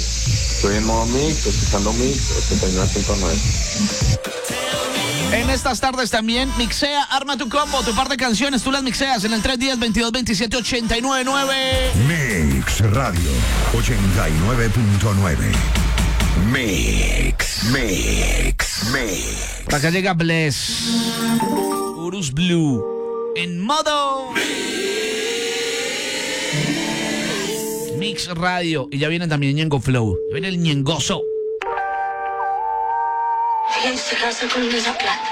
estoy en modo mix, escuchando mix, 89.9. En estas tardes también mixea, arma tu combo, tu par de canciones, tú las mixeas en el 310-2227-899. Mix Radio 89.9. Mix. Por acá llega Bless, Urus Blue, en modo Mix Radio. Y ya viene también Ñengo Flow, ya viene el ñengoso. Fíjense, casa con esa plata.